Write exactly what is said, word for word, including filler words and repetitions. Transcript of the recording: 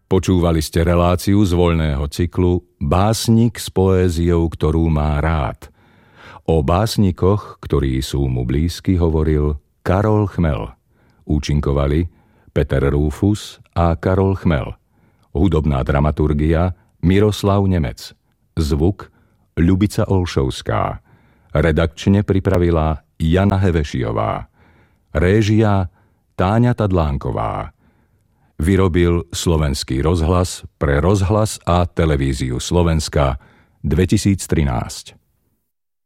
Počúvali ste reláciu z voľného cyklu Básnik s poéziou, ktorú má rád. O básnikoch, ktorí sú mu blízky, hovoril Karol Chmel. Účinkovali Peter Rúfus a Karol Chmel. Hudobná dramaturgia Miroslav Nemec. Zvuk Ľubica Olšovská. Redakčne pripravila Jana Hevešiová. Réžia Táňa Tadlánková. Vyrobil Slovenský rozhlas pre rozhlas a televíziu Slovenska dvetisíctrinásť.